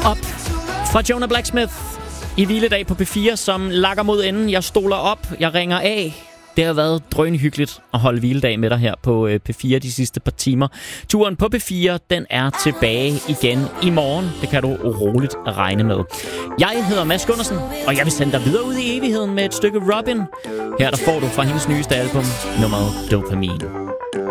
Op fra Jonah Blacksmith i hviledag på P4, som lakker mod enden. Jeg stoler op, jeg ringer af. Det har været drønhyggeligt at holde hviledag med dig her på P4 de sidste par timer. Turen på P4, den er tilbage igen i morgen. Det kan du roligt regne med. Jeg hedder Mads Gundersen, og jeg vil sende dig videre ud i evigheden med et stykke Robin. Her der får du fra hendes nyeste album, nummeret Dopamine.